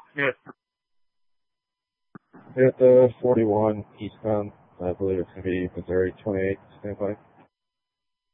Yeah. Hit the 41 eastbound. I believe it's going to be Missouri 28 standby.